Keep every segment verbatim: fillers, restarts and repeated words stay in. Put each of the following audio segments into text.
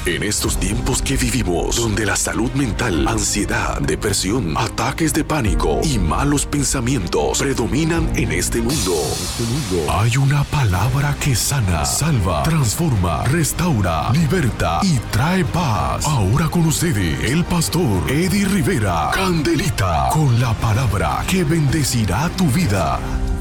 En estos tiempos que vivimos, donde la salud mental, ansiedad, depresión, ataques de pánico y malos pensamientos predominan en este mundo, hay una palabra que sana, salva, transforma, restaura, liberta y trae paz. Ahora con ustedes, el pastor Eddie Rivera, Candelita, con la palabra que bendecirá tu vida.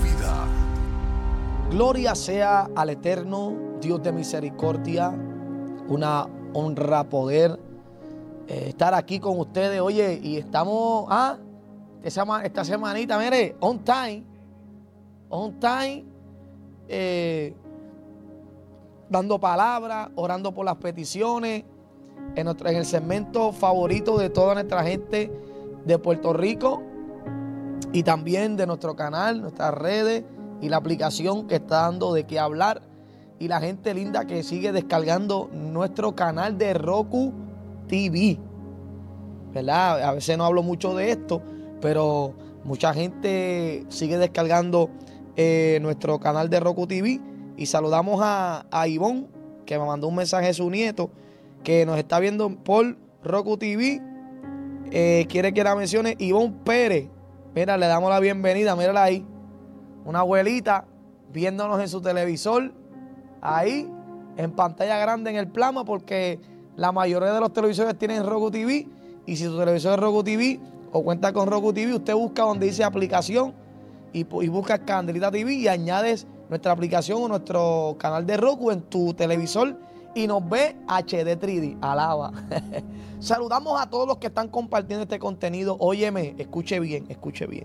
Gloria sea al eterno Dios de misericordia. Una honra poder eh, estar aquí con ustedes. Oye, y estamos, ah, esta, esta semanita, mire, on time, on time, eh, dando palabras, orando por las peticiones, en, nuestro, en el segmento favorito de toda nuestra gente de Puerto Rico y también de nuestro canal, nuestras redes y la aplicación que está dando de qué hablar. Y la gente linda que sigue descargando nuestro canal de Roku T V, ¿verdad? A veces no hablo mucho de esto, pero mucha gente sigue descargando eh, nuestro canal de Roku T V. Y saludamos a, a Ivonne, que me mandó un mensaje de su nieto, que nos está viendo por Roku T V. Eh, quiere que la mencione. Ivonne Pérez, mira, le damos la bienvenida, mírala ahí. Una abuelita viéndonos en su televisor. Ahí, en pantalla grande en el plasma, porque la mayoría de los televisores tienen Roku T V. Y si tu televisor es Roku T V o cuenta con Roku T V, usted busca donde dice aplicación y, y busca Candelita T V y añades nuestra aplicación o nuestro canal de Roku en tu televisor y nos ve H D tres D. Alaba. Saludamos a todos los que están compartiendo este contenido. Óyeme, escuche bien, escuche bien.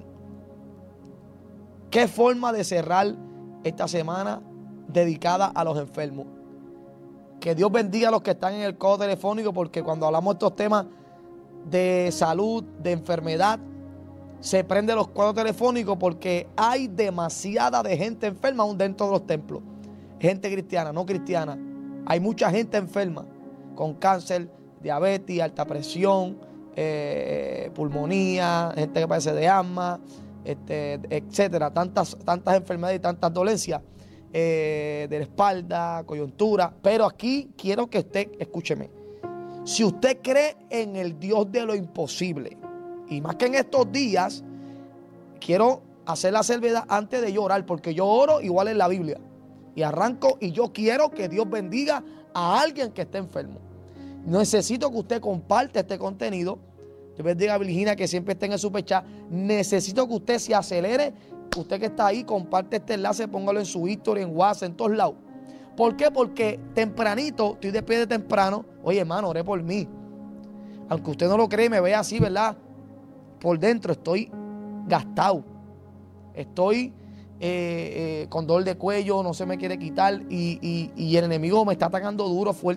¿Qué forma de cerrar esta semana dedicada a los enfermos? Que Dios bendiga a los que están en el codo telefónico, porque cuando hablamos de estos temas de salud, de enfermedad, se prenden los cuadros telefónicos porque hay demasiada de gente enferma aún dentro de los templos. Gente cristiana, no cristiana. Hay mucha gente enferma con cáncer, diabetes, alta presión, eh, pulmonía, gente que padece de asma, este, etcétera. Tantas, tantas enfermedades y tantas dolencias. Eh, de la espalda, coyuntura. Pero aquí quiero que usted, escúcheme, si usted cree en el Dios de lo imposible, y más que en estos días, quiero hacer la salvedad antes de yo orar, porque yo oro igual en la Biblia, y arranco y yo quiero que Dios bendiga a alguien que esté enfermo. Necesito que usted comparte este contenido. Dios bendiga a Virginia, que siempre está en el superchat. Necesito que usted se acelere. Usted que está ahí, comparte este enlace, póngalo en su historia, en WhatsApp, en todos lados. ¿Por qué? Porque tempranito, estoy de pie de temprano. Oye, hermano, oré por mí. Aunque usted no lo cree, me ve así, ¿verdad? Por dentro estoy gastado. Estoy eh, eh, con dolor de cuello, no se me quiere quitar. Y, y, y el enemigo me está atacando duro, fuerte.